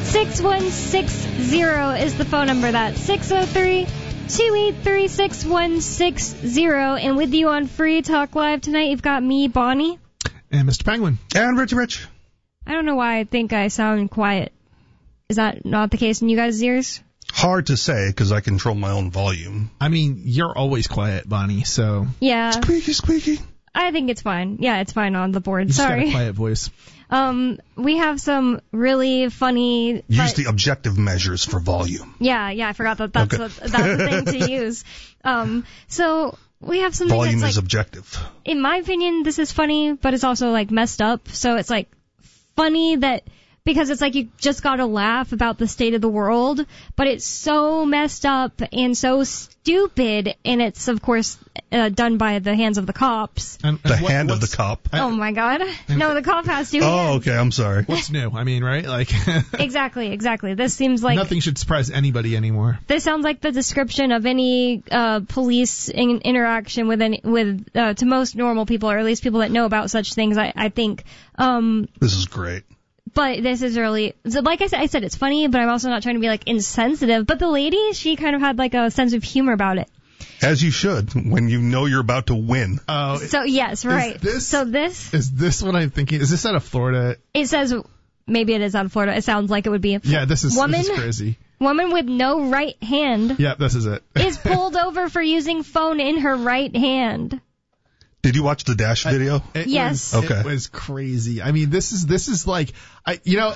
6160 is the phone number. That's 603-283-6160. And with you on Free Talk Live tonight, you've got me, Bonnie. And Mr. Penguin. And Rich. I don't know why I think I sound quiet. Is that not the case in you guys' ears? Hard to say, because I control my own volume. I mean, you're always quiet, Bonnie, so... Yeah. Squeaky. I think it's fine. Yeah, it's fine on the board. You Sorry. just got a quiet voice. We have some really funny... Use the objective measures for volume. Yeah, I forgot that's the thing to use. So we have something volume that's is objective. In my opinion, this is funny, but it's also like messed up. So it's like funny that... Because it's like you just gotta laugh about the state of the world, but it's so messed up and so stupid, and it's, of course, done by the hands of the cops. The hand of the cop. Oh, my God. No, the cop has two hands. Oh, okay, I'm sorry. What's new? I mean, right? Like Exactly. This seems like... Nothing should surprise anybody anymore. This sounds like the description of any police interaction to most normal people, or at least people that know about such things, I think. This is great. But this is really, like I said, it's funny, but I'm also not trying to be like insensitive. But the lady, she kind of had like a sense of humor about it. As you should, when you know you're about to win. Oh. So yes, right. Is this what I'm thinking? Is this out of Florida? It says, maybe it is out of Florida. It sounds like it would be. Yeah, this is crazy. Woman with no right hand. Yeah, this is it. Is pulled over for using phone in her right hand. Did you watch the Dash video? Yes. It was crazy. I mean, this is like, I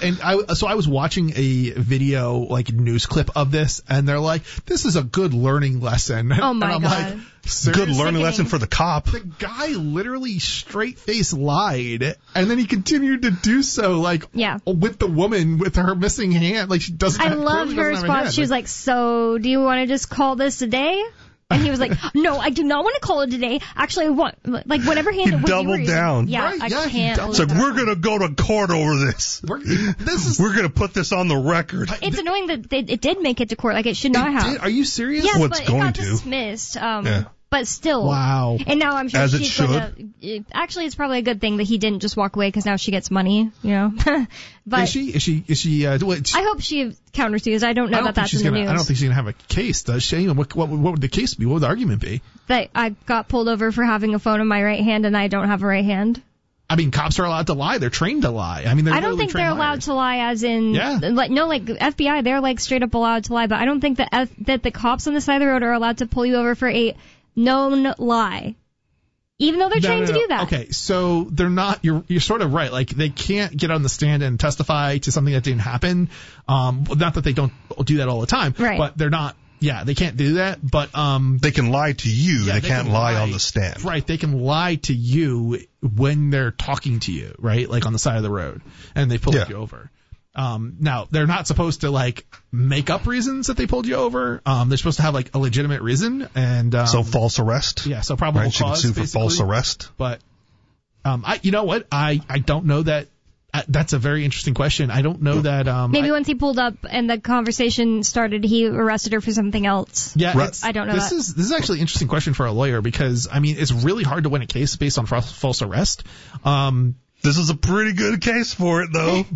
was watching a video, like news clip of this, and they're like, this is a good learning lesson. Oh my God. Like, good learning lesson for the cop. The guy literally straight face lied, and then he continued to do so, like, with the woman with her missing hand. Like, she doesn't. I loved her response. She was like, so do you want to just call this a day? And he was like, no, I do not want to call it a day. Actually, I want, like, whatever hand it was. He doubled down. Yeah, right, I can't. It's like, we're going to go to court over this. We're going to put this on the record. It's annoying that it did make it to court. Like, it should not have. Are you serious? Yes, but it got dismissed. But still. Wow. And now I'm sure As she's actually, it's probably a good thing that he didn't just walk away, because now she gets money, you know. But is she I hope she countersues. I don't know that's in the news. I don't think she's gonna have a case, does she? What would the case be? What would the argument be? That I got pulled over for having a phone in my right hand and I don't have a right hand. I mean, cops are allowed to lie. They're trained to lie. I mean, I don't think they're allowed to lie, as in, like FBI, they're like straight up allowed to lie. But I don't think that the cops on the side of the road are allowed to pull you over for a known lie, even though they're trained to do that. Okay, so they're not. You're sort of right. Like, they can't get on the stand and testify to something that didn't happen. Not that they don't do that all the time, right? But they're not. Yeah, they can't do that. But they can lie to you. Yeah, they can't lie on the stand. Right. They can lie to you when they're talking to you, right? Like on the side of the road, and they pull you over. Now, they're not supposed to, like, make up reasons that they pulled you over. They're supposed to have, like, a legitimate reason. And so false arrest? Yeah, so probable cause, she can sue for false arrest? But, you know what? I don't know that. That's a very interesting question. I don't know that. Maybe once he pulled up and the conversation started, he arrested her for something else. Yeah, right. I don't know. This is actually an interesting question for a lawyer, because, I mean, it's really hard to win a case based on false arrest. This is a pretty good case for it, though.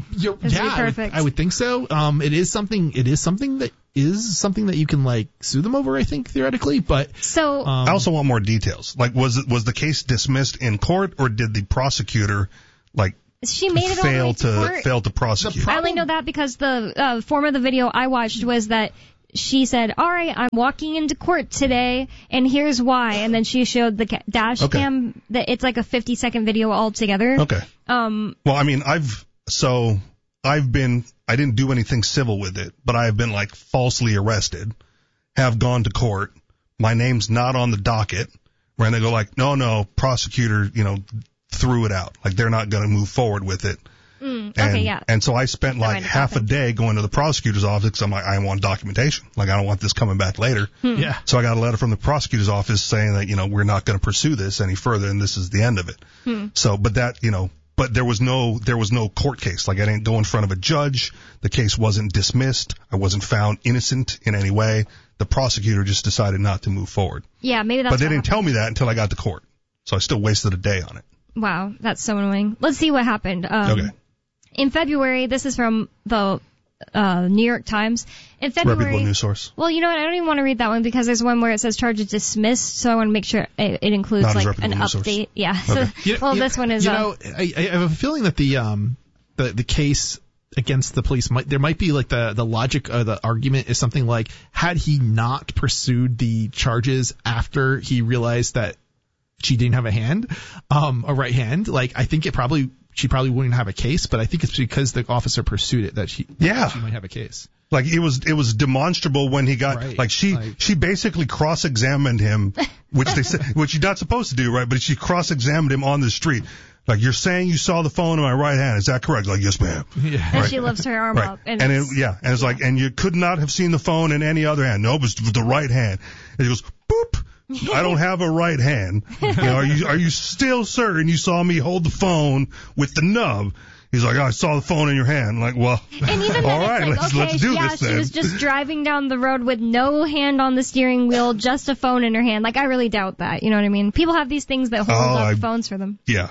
I would think so. It is something that you can, like, sue them over, I think, theoretically. But so I also want more details. Like, was the case dismissed in court, or did the prosecutor, like, she made it fail to prosecute? I only know that because the form of the video I watched was that she said, all right, I'm walking into court today, and here's why. And then she showed the dash cam. That it's like a 50-second video altogether. Okay. Well, I mean, I didn't do anything civil with it, but I have been, like, falsely arrested, have gone to court. My name's not on the docket, where they go like, no, prosecutor, threw it out. Like, they're not going to move forward with it. And so I spent like half a day going to the prosecutor's office, because I'm like, I want documentation. Like, I don't want this coming back later. Yeah. So I got a letter from the prosecutor's office saying that, we're not going to pursue this any further, and this is the end of it. So, but there was no court case. Like, I didn't go in front of a judge. The case wasn't dismissed. I wasn't found innocent in any way. The prosecutor just decided not to move forward. Yeah, maybe that's. But they didn't tell me that until I got to court. So I still wasted a day on it. Wow, that's so annoying. Let's see what happened. Okay. In February, this is from the New York Times. In February, reputable news source. Well, you know what? I don't even want to read that one because there's one where it says charges dismissed, so I want to make sure it includes Not as like an reputable news update. source. Yeah. Okay. So, this one is. I have a feeling that the case against the police there might be like the logic of the argument is something like, had he not pursued the charges after he realized that she didn't have a right hand, like I think she probably wouldn't have a case, but I think it's because the officer pursued it that she might have a case. Like it was demonstrable when he got right. She basically cross-examined him, which you're not supposed to do, right? But she cross-examined him on the street. Like, you're saying you saw the phone in my right hand. Is that correct? Like, yes, ma'am. Yeah. And she lifts her arm up. And it's like, and you could not have seen the phone in any other hand. No, it was the right hand. And he goes, boop. I don't have a right hand. You know, are you still certain you saw me hold the phone with the nub? He's like, I saw the phone in your hand. I'm like, well, and even all right, like, let's do this then. She was just driving down the road with no hand on the steering wheel, just a phone in her hand. Like, I really doubt that. You know what I mean? People have these things that hold up phones for them. Yeah.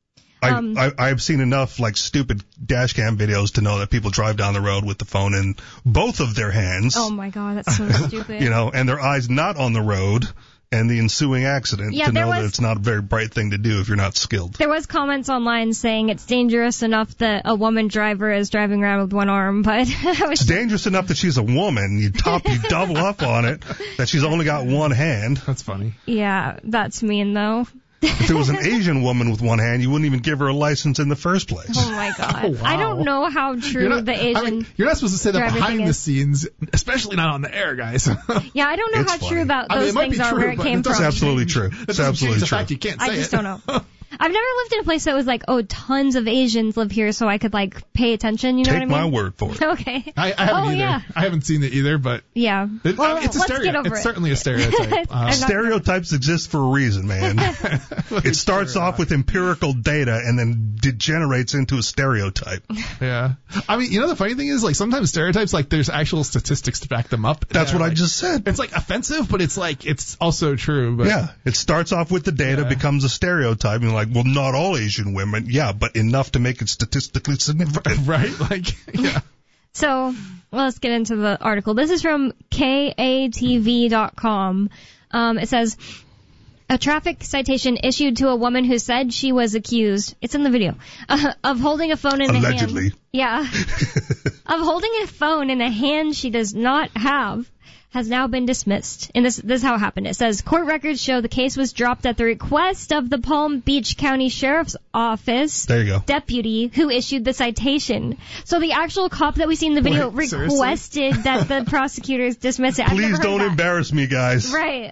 I've seen enough like stupid dash cam videos to know that people drive down the road with the phone in both of their hands. Oh my God, that's so stupid. You know, and their eyes not on the road, and the ensuing accident to know that it's not a very bright thing to do if you're not skilled. There was comments online saying it's dangerous enough that a woman driver is driving around with one arm, but it's dangerous enough that she's a woman. You double up on it that she's only got one hand. That's funny. Yeah, that's mean though. If there was an Asian woman with one hand, you wouldn't even give her a license in the first place. Oh my God. Oh, wow. I don't know how true the Asian you're not supposed to say that behind the scenes, especially not on the air, guys. Yeah, I don't know how true those things are, where it came from. It's absolutely true. It's absolutely true. Fact you can't say I just don't know. I've never lived in a place that was like, oh, tons of Asians live here, so I could like pay attention. You know what I mean? Take my word for it. Okay. I haven't either. Yeah. I haven't seen it either, but yeah. It's a stereotype. It's certainly a stereotype. Stereotypes exist for a reason, man. It starts off with empirical data and then degenerates into a stereotype. Yeah. I mean, you know, the funny thing is, like, sometimes stereotypes, like, there's actual statistics to back them up. That's what I just said. It's like offensive, but it's like, it's also true. But yeah. It starts off with the data, becomes a stereotype, and like, well, not all Asian women, but enough to make it statistically significant. Right? Like, yeah. So, let's get into the article. This is from KATV.com. It says, a traffic citation issued to a woman who said she was accused, it's in the video, of holding a phone in the hand. Allegedly. Yeah. Of holding a phone in a hand she does not have, has now been dismissed. And this is how it happened. It says, court records show the case was dropped at the request of the Palm Beach County Sheriff's Office there you go. deputy who issued the citation. So the actual cop that we see in the video requested that the prosecutors dismiss it. Please don't embarrass me, guys. Right.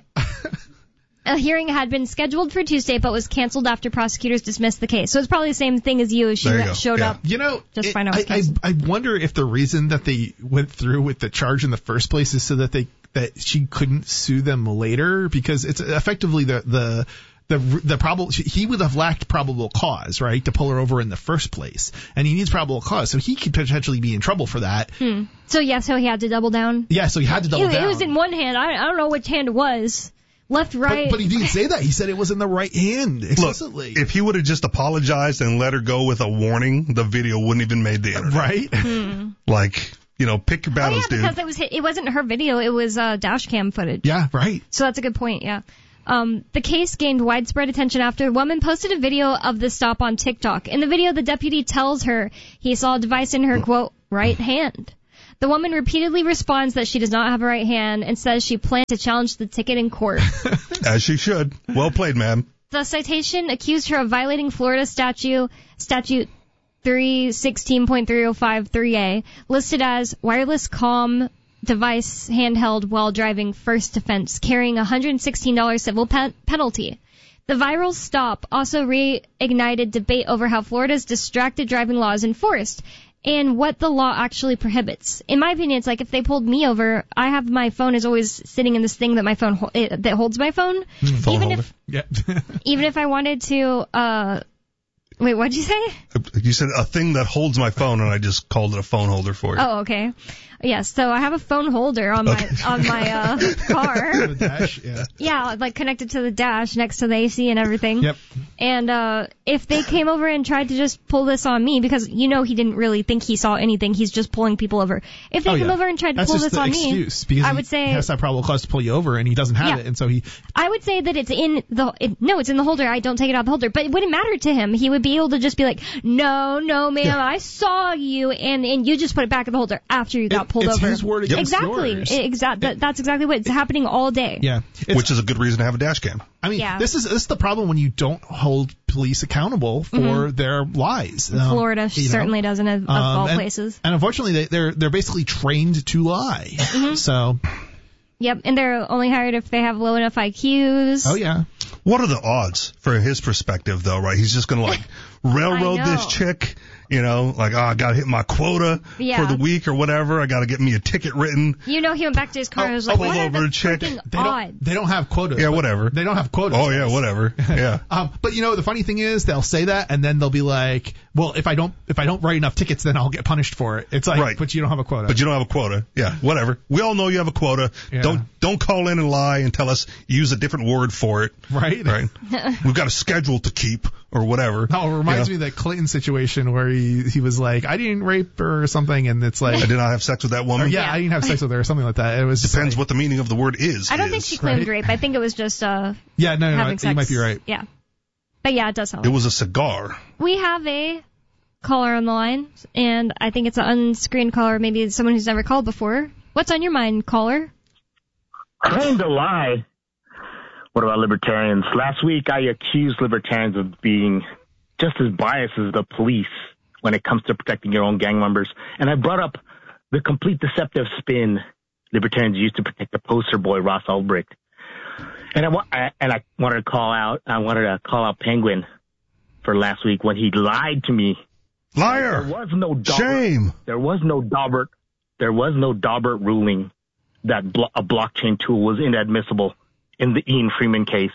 A hearing had been scheduled for Tuesday, but was canceled after prosecutors dismissed the case. So it's probably the same thing as you. She showed up. You know, just find out. I wonder if the reason that they went through with the charge in the first place is so that she couldn't sue them later, because it's effectively the probable, he would have lacked probable cause, right, to pull her over in the first place, and he needs probable cause, so he could potentially be in trouble for that. So he had to double down. Yeah, so he had to double down. It was in one hand. I don't know which hand it was. Left, right. But he didn't say that. He said it was in the right hand explicitly. Look, if he would have just apologized and let her go with a warning, the video wouldn't even made the internet. Right? Like, you know, pick your battles, dude. Because it wasn't her video. It was dash cam footage. Yeah, right. So that's a good point, yeah. The case gained widespread attention after a woman posted a video of the stop on TikTok. In the video, the deputy tells her he saw a device in her, quote, right hand. The woman repeatedly responds that she does not have a right hand and says she plans to challenge the ticket in court. As she should. Well played, ma'am. The citation accused her of violating Florida Statute 316.3053A, listed as wireless comm device handheld while driving, first offense, carrying a $116 civil penalty. The viral stop also reignited debate over how Florida's distracted driving law is enforced and what the law actually prohibits. In my opinion, it's like if they pulled me over, I have my phone is always sitting in this thing that my phone that holds my phone. Phone even holder. Even if I wanted to. Wait, what'd you say? You said a thing that holds my phone, and I just called it a phone holder for you. Oh, okay. Yes, so I have a phone holder on my car. The dash, yeah. Yeah, like connected to the dash next to the AC and everything. Yep. And if they came over and tried to just pull this on me, because he didn't really think he saw anything, he's just pulling people over. If they come over and tried to pull this on me, I would say he has that probable cause to pull you over, and he doesn't have it, and so I would say that it's in it's in the holder. I don't take it out of the holder, but it wouldn't matter to him. He would be able to just be like, no, ma'am, I saw you, and you just put it back in the holder after you got pulled over. It's his word against yours. That's exactly what it's happening all day. Yeah, which is a good reason to have a dash cam. I mean, this is the problem when you don't hold police accountable for their lies. Florida certainly doesn't, of all places. And unfortunately, they're basically trained to lie. So. Yep, and they're only hired if they have low enough IQs. Oh yeah. What are the odds for his perspective, though, right? He's just going to, railroad this chick, I got to hit my quota for the week or whatever. I got to get me a ticket written. He went back to his car and was like, what are the freaking odds? They don't have quotas. Yeah, whatever. They don't have quotas. Oh, yeah, whatever. Yeah. But the funny thing is, they'll say that, and then they'll be like, well, if I don't write enough tickets, then I'll get punished for it. It's like, right. But you don't have a quota. But you don't have a quota. Yeah, whatever. We all know you have a quota. Yeah. Don't call in and lie and tell us, use a different word for it. Right. We've got a schedule to keep or whatever. No, it reminds me of that Clinton situation where he was like, I didn't rape her or something, and it's like, I did not have sex with that woman. I didn't have sex with her or something like that. It was depends what the meaning of the word is. I don't think she claimed rape. I think it was just having sex. You might be right. Yeah, but yeah, it does sound. It was a cigar. We have a caller on the line, and I think it's an unscreened caller. Maybe it's someone who's never called before. What's on your mind, caller? Claim to lie. What about libertarians? Last week, I accused libertarians of being just as biased as the police when it comes to protecting your own gang members. And I brought up the complete deceptive spin libertarians used to protect the poster boy, Ross Ulbricht. And I wanted to call out Penguin for last week when he lied to me. Liar! There was no Daubert. Shame! There was no Daubert ruling that a blockchain tool was inadmissible in the Ian Freeman case.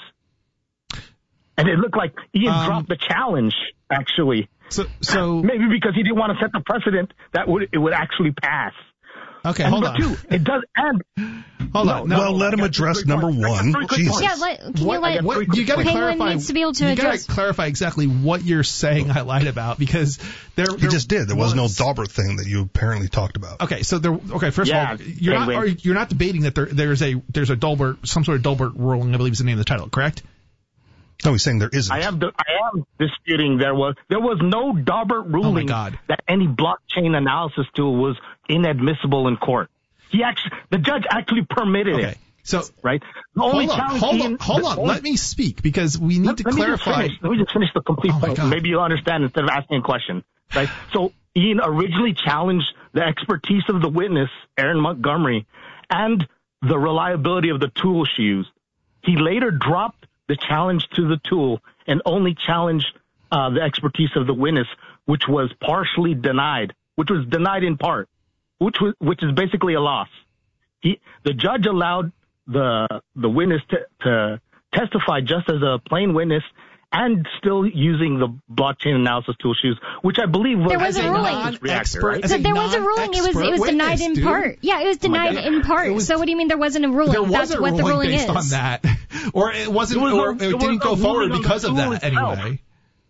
And it looked like Ian dropped the challenge, actually. So maybe because he didn't want to set the precedent that it would actually pass. Okay, hold on. Two, it does, and hold on. Well, let him address number one. Jesus. Yeah, you got to clarify. Needs to be able to you got to clarify exactly what you're saying I lied about, because he just did. There was no Daubert thing that you apparently talked about. Okay, so first of all, you're not debating that there's a Daubert, some sort of Daubert ruling, I believe is the name of the title, correct? No, he's saying there isn't. I am disputing there was no Daubert ruling that any blockchain analysis tool was inadmissible in court. The judge actually permitted it. So right. Hold on. Let me speak, because we need to clarify. Let me just finish the complete point. Maybe you'll understand instead of asking a question. Right. So Ian originally challenged the expertise of the witness, Erin Montgomery, and the reliability of the tool she used. He later dropped the challenge to the tool and only challenged the expertise of the witness, which was partially denied, which was denied in part, which is basically a loss. The judge allowed the witness to testify just as a plain witness and still using the blockchain analysis tool she used, which I believe was there was a ruling. Right? So there was a ruling. It was denied in part. Yeah, it was denied in part. So what do you mean there wasn't a ruling? There was That's what the ruling based is. On that, or it wasn't, or it didn't go forward because of that anyway.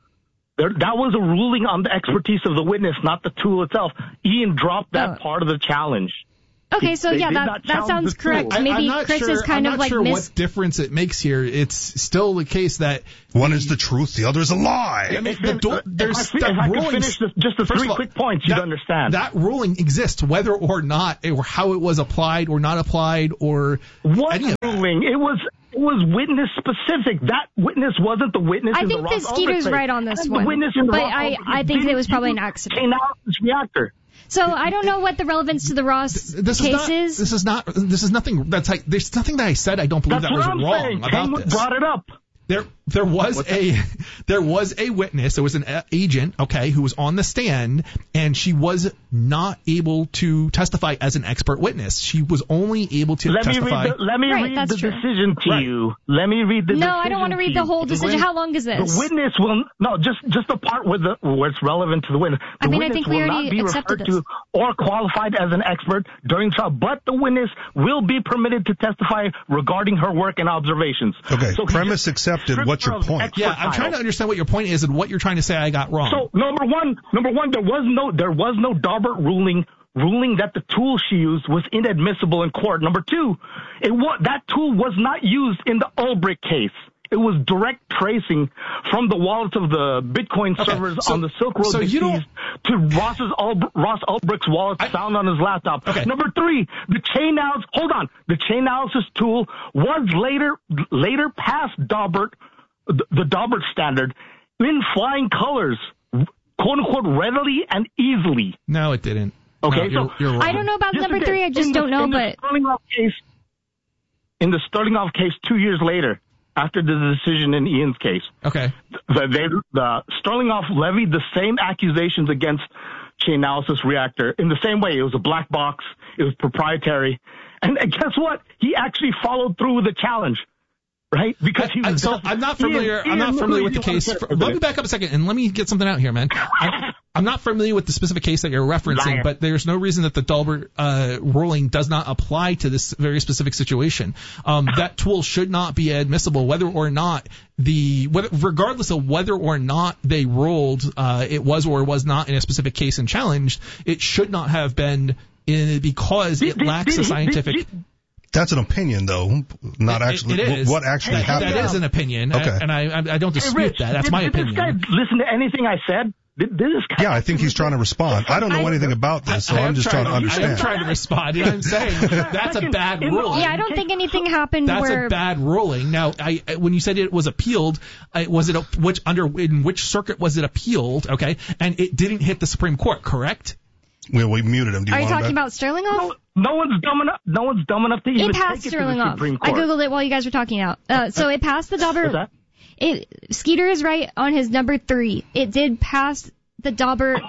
That was a ruling on the expertise of the witness, not the tool itself. Ian dropped that part of the challenge. Okay, so that sounds correct. Maybe Chris is kind of like I'm not sure what difference it makes here. It's still the case that one is the truth, the other is a lie. I mean, if I could finish just the three quick points, you'd understand. That ruling exists, whether or not, or how it was applied or not applied, or what ruling? It was witness specific. That witness wasn't the witness. I think the Skeeter's right on this one, but I think it was probably an accident. Analysis reactor. So I don't know what the relevance to the Ross case is. This is nothing. There's nothing that I said I don't believe that was wrong about this. Brought it up. There was a witness. There was an agent, okay, who was on the stand, and she was not able to testify as an expert witness. She was only able to testify. Let me read the decision to you. Let me read the decision. No, I don't want to read the whole decision. How long is this? The witness will just the part where it's relevant to the witness. The witness I think we will already not be accepted referred this. to or qualified as an expert during trial, but the witness will be permitted to testify regarding her work and observations. Okay, so premise accepted. What's your point? Yeah, I'm trying to understand what your point is and what you're trying to say I got wrong. So number one, there was no Daubert ruling that the tool she used was inadmissible in court. Number two, that tool was not used in the Ulbricht case. It was direct tracing from the wallets of the Bitcoin servers on the Silk Road to Ross Ulbricht's wallet found on his laptop. Okay. Number three, the chain analysis tool was later passed Daubert, the Daubert standard, in flying colors, quote unquote, readily and easily. No, it didn't. Okay, no, you're wrong. I don't know about number three. I just don't know. But in the Sterlinghoff case, 2 years later, after the decision in Ian's case, okay, the Sterlinghoff levied the same accusations against Chain Analysis Reactor in the same way. It was a black box. It was proprietary. And guess what? He actually followed through with the challenge. Right? Because I'm not familiar with the case. Let me back up a second and let me get something out here, man. I'm not familiar with the specific case that you're referencing, but there's no reason that the Daubert ruling does not apply to this very specific situation. That tool should not be admissible, regardless of whether or not they ruled it was or was not in a specific case and challenged. It should not have been because it lacks a scientific. That's an opinion, though, not actually it is. What actually happened. That is an opinion, okay. And I don't dispute that. That's my opinion. Did this guy listen to anything I said? Yeah, I think he's trying to respond. I don't know anything about this, so I'm just trying to understand. I am trying to respond, and I'm saying that's a bad ruling. Yeah, I don't think anything happened That's a bad ruling. Now, when you said it was appealed, in which circuit was it appealed, okay? And it didn't hit the Supreme Court, correct? Well, we muted him. Are you talking about Sterlinghoff? No one's dumb enough to even take it to the Supreme Court. I googled it while you guys were talking out. So it passed the Daubert. Skeeter is right on his number 3. It did pass the Daubert.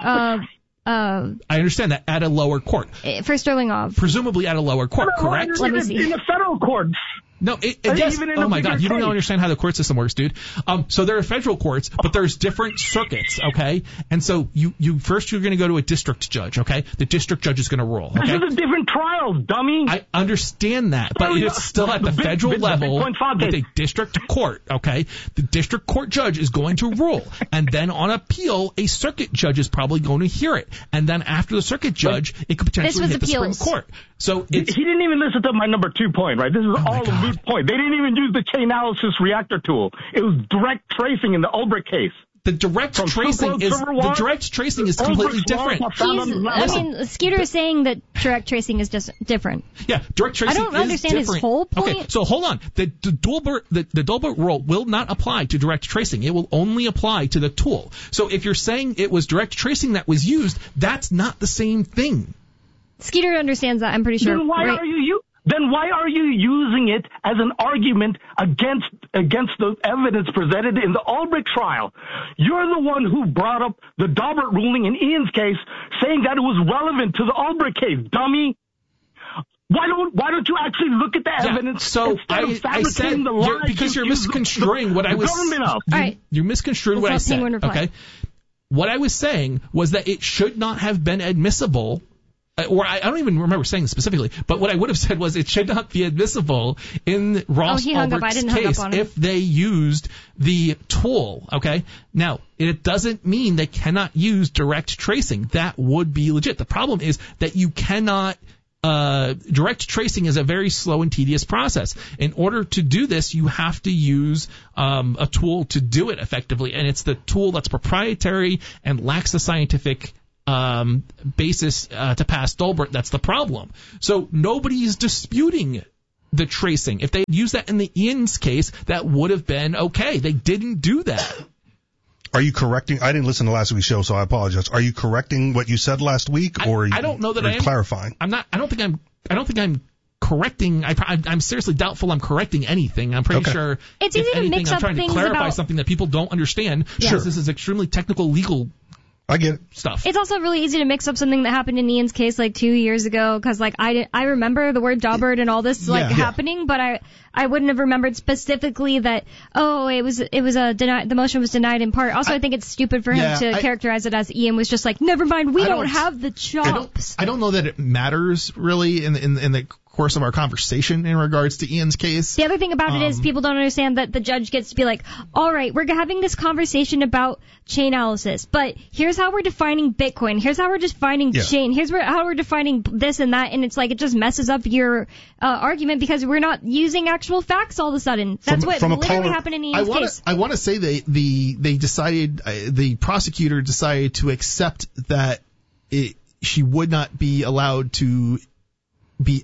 I understand that at a lower court. For Sterlinghoff. Presumably at a lower court, correct? Let me see. In the federal courts. No, yes. Oh my God, you don't understand how the court system works, dude. So there are federal courts, but there's different circuits, okay? And so you're going to go to a district judge, okay? The district judge is going to rule, okay? This is a different trial, dummy. I understand that, but it's still at the federal level with a district court, okay? The district court judge is going to rule, and then on appeal, a circuit judge is probably going to hear it, and then after the circuit judge, it could potentially hit the Supreme Court. So he didn't even listen to my number 2 point, right? This is all a moot point. They didn't even use the chain analysis reactor tool. It was direct tracing in the Ulbricht case. The direct tracing is completely different. Skeeter is saying that direct tracing is just different. Yeah, direct tracing is different. I don't understand his whole point. Okay, so hold on. The Daubert rule will not apply to direct tracing. It will only apply to the tool. So if you're saying it was direct tracing that was used, that's not the same thing. Skeeter understands that, I'm pretty sure. Then why are you using it as an argument against the evidence presented in the Ulbricht trial? You're the one who brought up the Daubert ruling in Ian's case, saying that it was relevant to the Ulbricht case, dummy. Why don't you actually look at the evidence? So I said because you're misconstruing what I was. You're misconstruing what I said. Okay. What I was saying was that it should not have been admissible. Or I don't even remember saying specifically, but what I would have said was it should not be admissible in Ross Ulbricht's case if they used the tool, okay? Now, it doesn't mean they cannot use direct tracing. That would be legit. The problem is that you cannot direct tracing is a very slow and tedious process. In order to do this, you have to use a tool to do it effectively, and it's the tool that's proprietary and lacks the scientific basis to pass Daubert. That's the problem. So nobody's disputing the tracing. If they had used that in the Ian's case, that would have been okay. They didn't do that. Are you correcting? I didn't listen to last week's show, so I apologize. Are you correcting what you said last week, or I don't know that I am clarifying? I'm not. I don't think I'm correcting. I'm seriously doubtful I'm correcting anything. I'm pretty sure it's easy to mix up I'm trying to clarify something that people don't understand. Sure. This is extremely technical, legal. I get it. Stuff. It's also really easy to mix up something that happened in Ian's case like 2 years ago, because like I remember the word jawbird and all this happening, but I wouldn't have remembered specifically that it was denied. The motion was denied in part. Also, I think it's stupid for him to characterize it as Ian was just like, never mind, we don't have the chops. I don't know that it matters really in the course of our conversation in regards to Ian's case. The other thing about it is people don't understand that the judge gets to be like, all right, we're having this conversation about Chainalysis, but here's how we're defining Bitcoin. Here's how we're defining chain. Here's how we're defining this and that. And it's like, it just messes up your argument because we're not using actual facts all of a sudden. That's what literally happened in Ian's case. I want to say they decided, the prosecutor decided to accept that she would not be allowed to be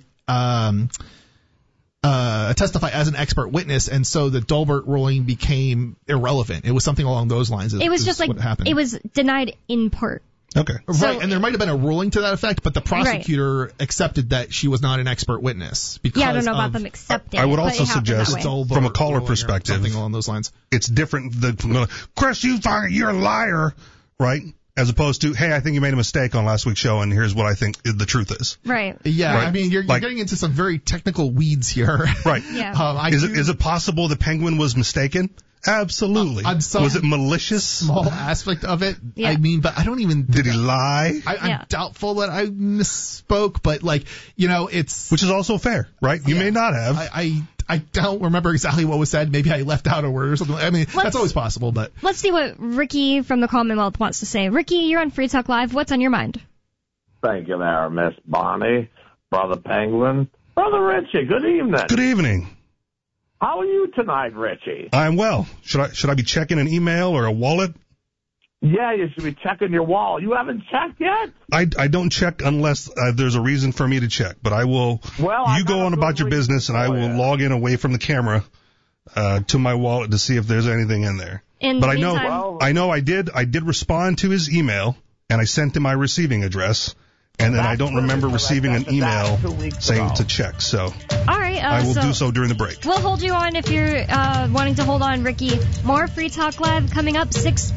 testify as an expert witness, and so the Daubert ruling became irrelevant. It was something along those lines. It was just like what happened. It was denied in part. Okay. Right, and there might have been a ruling to that effect, but the prosecutor accepted that she was not an expert witness. Because I don't know about them accepting. I would also suggest, from a caller perspective, something along those lines. It's different than, Chris, you're a liar, right? As opposed to, hey, I think you made a mistake on last week's show, and here's what I think the truth is. Right. Yeah, right? I mean, you're getting into some very technical weeds here. Right. Yeah. Is it possible the Penguin was mistaken? Absolutely. Was it malicious? Small aspect of it. Yeah. I mean, but I don't even. Did he lie? I'm doubtful that I misspoke, but it's. Which is also fair, right? You may not have. I don't remember exactly what was said. Maybe I left out a word or something. I mean, that's always possible, but. Let's see what Ricky from the Commonwealth wants to say. Ricky, you're on Free Talk Live. What's on your mind? Thank you there, Miss Bonnie, Brother Penguin. Brother Richie, good evening. Good evening. How are you tonight, Richie? I'm well. Should I be checking an email or a wallet? Yeah, you should be checking your wallet. You haven't checked yet? I don't check unless there's a reason for me to check, but I will. Well, you go on about your business, and I will log in away from the camera to my wallet to see if there's anything in there. But I know I did respond to his email, and I sent him my receiving address. And then I don't remember receiving an email saying to check. So all right, I will do so during the break. We'll hold you on if you're wanting to hold on, Ricky. More Free Talk Live coming up,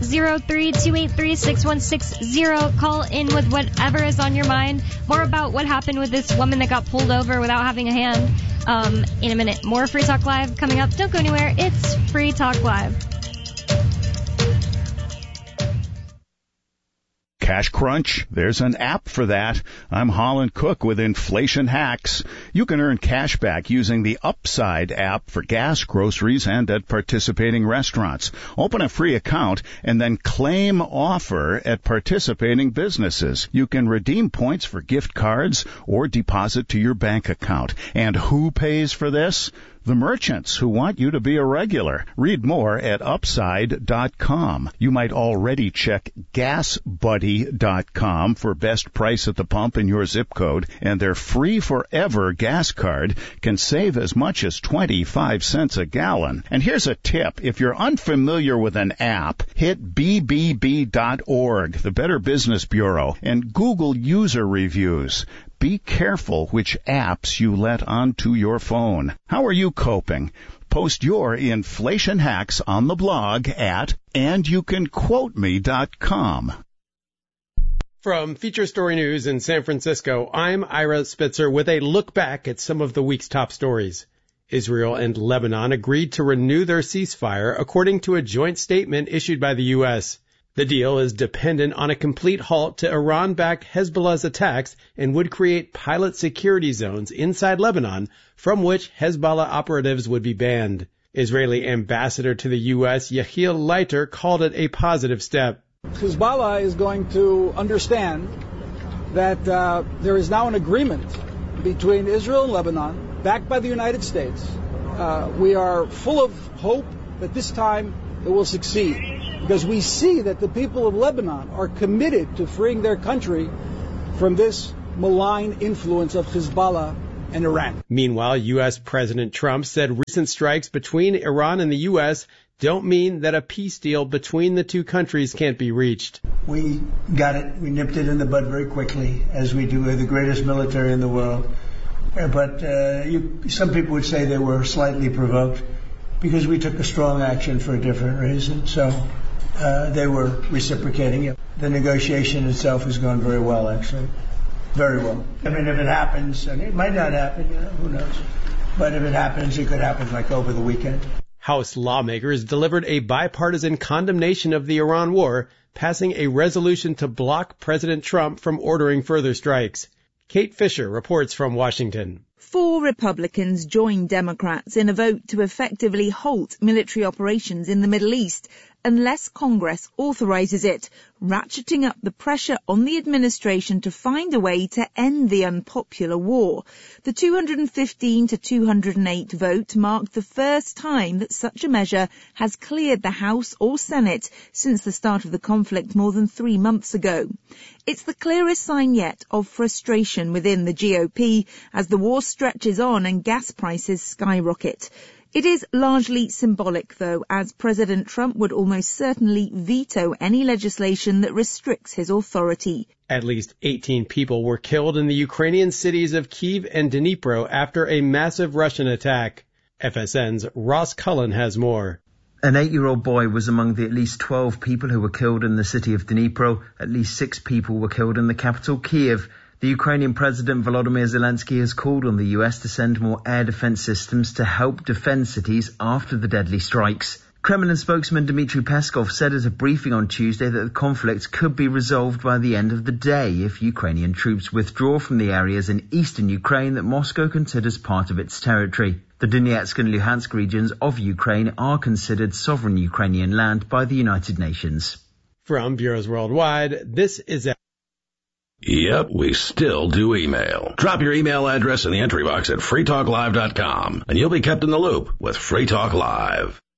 603-283-6160. Call in with whatever is on your mind. More about what happened with this woman that got pulled over without having a hand in a minute. More Free Talk Live coming up. Don't go anywhere. It's Free Talk Live. Cash Crunch? There's an app for that. I'm Holland Cook with Inflation Hacks. You can earn cash back using the Upside app for gas, groceries, and at participating restaurants. Open a free account and then claim offer at participating businesses. You can redeem points for gift cards or deposit to your bank account. And who pays for this? The merchants who want you to be a regular. Read more at Upside.com. You might already check GasBuddy.com for best price at the pump in your zip code, and their free forever gas card can save as much as 25 cents a gallon. And here's a tip. If you're unfamiliar with an app, hit BBB.org, the Better Business Bureau, and Google user reviews. Be careful which apps you let onto your phone. How are you coping? Post your inflation hacks on the blog at andyoucanquoteme.com. From Feature Story News in San Francisco, I'm Ira Spitzer with a look back at some of the week's top stories. Israel and Lebanon agreed to renew their ceasefire, according to a joint statement issued by the U.S. The deal is dependent on a complete halt to Iran-backed Hezbollah's attacks and would create pilot security zones inside Lebanon from which Hezbollah operatives would be banned. Israeli ambassador to the U.S., Yechiel Leiter, called it a positive step. Hezbollah is going to understand that there is now an agreement between Israel and Lebanon, backed by the United States. We are full of hope that this time it will succeed, because we see that the people of Lebanon are committed to freeing their country from this malign influence of Hezbollah and Iran. Meanwhile, U.S. President Trump said recent strikes between Iran and the U.S. don't mean that a peace deal between the two countries can't be reached. We got it. We nipped it in the bud very quickly, as we do. We're the greatest military in the world. But some people would say they were slightly provoked because we took a strong action for a different reason. So they were reciprocating it. The negotiation itself has gone very well, actually. Very well. I mean, if it happens, and it might not happen, who knows. But if it happens, it could happen like over the weekend. House lawmakers delivered a bipartisan condemnation of the Iran war, passing a resolution to block President Trump from ordering further strikes. Kate Fisher reports from Washington. 4 Republicans joined Democrats in a vote to effectively halt military operations in the Middle East unless Congress authorizes it, ratcheting up the pressure on the administration to find a way to end the unpopular war. The 215 to 208 vote marked the first time that such a measure has cleared the House or Senate since the start of the conflict more than 3 months ago. It's the clearest sign yet of frustration within the GOP as the war stretches on and gas prices skyrocket. It is largely symbolic, though, as President Trump would almost certainly veto any legislation that restricts his authority. At least 18 people were killed in the Ukrainian cities of Kyiv and Dnipro after a massive Russian attack. FSN's Ross Cullen has more. An 8-year-old boy was among the at least 12 people who were killed in the city of Dnipro. At least 6 people were killed in the capital, Kyiv. The Ukrainian President Volodymyr Zelensky has called on the US to send more air defense systems to help defend cities after the deadly strikes. Kremlin spokesman Dmitry Peskov said at a briefing on Tuesday that the conflict could be resolved by the end of the day if Ukrainian troops withdraw from the areas in eastern Ukraine that Moscow considers part of its territory. The Donetsk and Luhansk regions of Ukraine are considered sovereign Ukrainian land by the United Nations. From Bureaus Worldwide, this is Yep, we still do email. Drop your email address in the entry box at freetalklive.com, and you'll be kept in the loop with Free Talk Live.